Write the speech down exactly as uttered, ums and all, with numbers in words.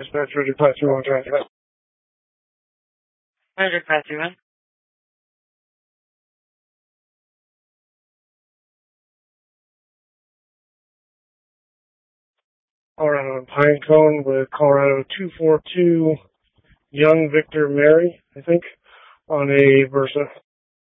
Dispatch Richard Class three one traffic. Richard Class three one. Colorado and Pinecone with Colorado two four two, Young Victor Mary, I think, on a Versa.